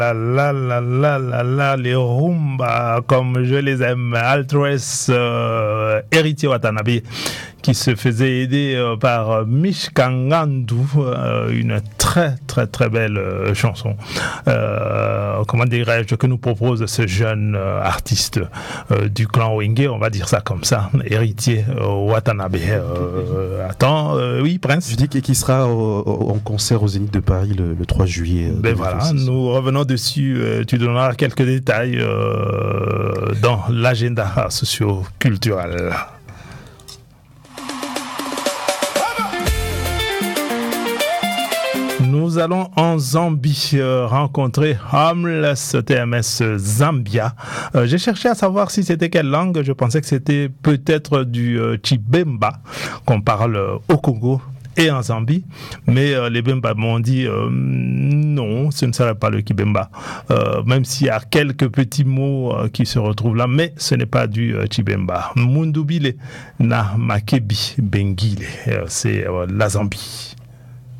Les Rumba, comme je les aime, Altress, héritier Watanabe, qui se faisait aider par Mich Kangandu, une très très très belle chanson, comment dirais-je, que nous propose ce jeune artiste du clan Wenge, on va dire ça comme ça, héritier Watanabe. Attends, oui, Prince. Je dis qu'il sera en concert au Zénith de Paris le 3 juillet. Ben voilà, nous revenons dessus, tu donneras quelques détails dans l'agenda socio-culturel. Nous allons en Zambie rencontrer Homeless TMS Zambia. J'ai cherché à savoir si c'était quelle langue. Je pensais que c'était peut-être du Chibemba qu'on parle au Congo et en Zambie, mais les Bemba m'ont dit non, ce ne serait pas le Kibemba, même s'il y a quelques petits mots qui se retrouvent là, mais ce n'est pas du Chibemba. Mundubile na Makebi Bengile, c'est la Zambie.